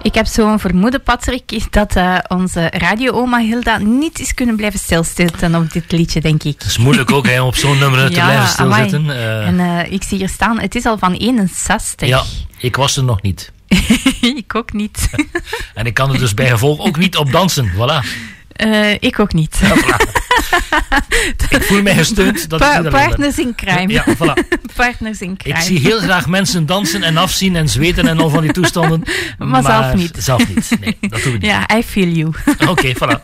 Ik heb zo'n vermoeden, Patrick, dat onze radio-oma Hilda niet is kunnen blijven stilzitten op dit liedje, denk ik. Het is moeilijk ook om op zo'n nummer te blijven stilzitten. En ik zie hier staan, het is al van 61. Ja, ik was er nog niet. Ik ook niet. En ik kan er dus bij gevolg ook niet op dansen. Voilà. Ik ook niet. Ja, voilà. Ik voel mij gesteund. Dat Partners in crime. Ja, voilà. Partners in crime. Ik zie heel graag mensen dansen en afzien en zweten en al van die toestanden. Maar zelf niet. Zelf niet. Nee, dat doen we niet. Ja, I feel you. Oké, voilà.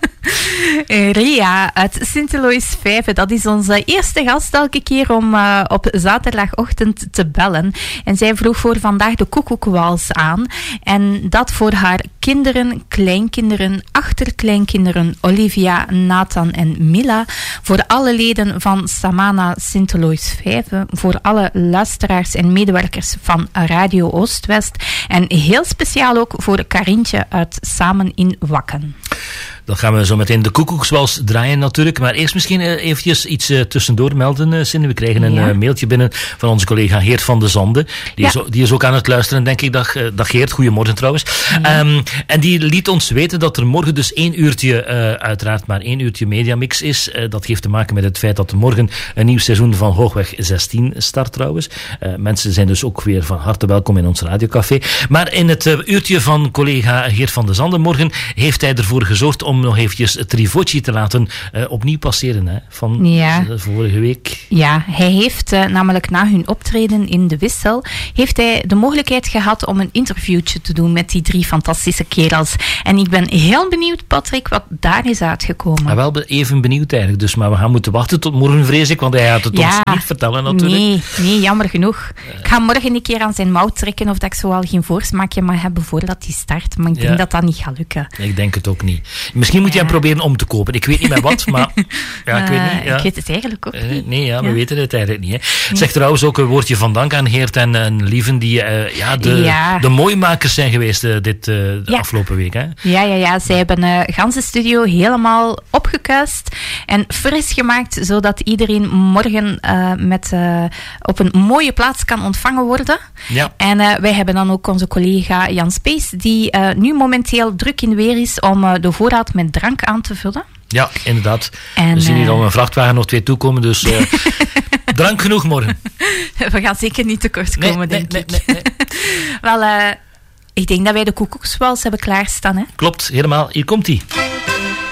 Ria uit Sint-Elois 5, dat is onze eerste gast elke keer om op zaterdagochtend te bellen. En zij vroeg voor vandaag de Koekoekwals aan. En dat voor haar kinderen, kleinkinderen, achterkleinkinderen, Olivia, Nathan en Mila. Voor alle leden van Samana Sint-Elois 5. Voor alle luisteraars en medewerkers van Radio Oost-West. En heel speciaal ook voor Karintje uit Samen in Wakken. Dan gaan we zo meteen de Koekoekswals draaien natuurlijk. Maar eerst misschien eventjes iets tussendoor melden, Cindy. We krijgen een mailtje binnen van onze collega Geert van de Zande. Die is ook aan het luisteren, denk ik. Dag Geert, goedemorgen trouwens. Ja. En die liet ons weten dat er morgen dus 1 uurtje, uiteraard maar 1 uurtje Mediamix is. Dat heeft te maken met het feit dat er morgen een nieuw seizoen van Hoogweg 16 start trouwens. Mensen zijn dus ook weer van harte welkom in ons radiocafé. Maar in het uurtje van collega Geert van de Zande morgen heeft hij ervoor gezorgd om nog eventjes het Rivocci te laten opnieuw passeren, hè, van vorige week. Ja, hij heeft namelijk na hun optreden in de Wissel, heeft hij de mogelijkheid gehad om een interviewtje te doen met die 3 fantastische kerels. En ik ben heel benieuwd, Patrick, wat daar is uitgekomen. Maar wel even benieuwd eigenlijk, dus, maar we gaan moeten wachten tot morgen, vrees ik, want hij gaat het ons niet vertellen natuurlijk. Nee, jammer genoeg. Ik ga morgen een keer aan zijn mouw trekken of dat ik zo al geen voorsmaakje mag hebben voordat hij start, maar ik denk dat dat niet gaat lukken. Ik denk het ook niet. Misschien moet je hem proberen om te kopen. Ik weet niet met wat, maar ik weet niet. Ja. Ik weet het eigenlijk ook niet. Nee, we weten het eigenlijk niet. Hè. Nee. Zeg trouwens ook een woordje van dank aan Geert en Lieven, die de mooimakers zijn geweest de afgelopen week. Hè? Ja. Zij hebben ganse studio helemaal opgekuist en fris gemaakt, zodat iedereen morgen op een mooie plaats kan ontvangen worden. Ja. En wij hebben dan ook onze collega Jan Spees, die nu momenteel druk in weer is om de voorraad met drank aan te vullen. Ja, inderdaad. We zien hier al een vrachtwagen nog 2 toekomen, dus drank genoeg morgen. We gaan zeker niet tekort komen, denk ik. Nee. Wel, ik denk dat wij de Koekoekswals hebben klaarstaan, hè? Klopt, helemaal. Hier komt-ie.